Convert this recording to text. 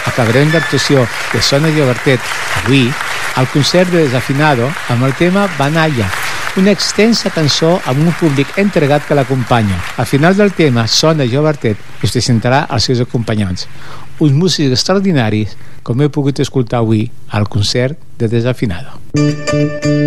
acabarem l'actuació de Sona Llobertet avui al concert de Desafinado amb el tema Banalla, una extensa cançó amb un públic entregat que l'acompanya. Al final del tema, Sona Llobertet us presentarà els seus acompanyants, uns músics extraordinaris com he pogut escoltar avui al concert de Desafinado.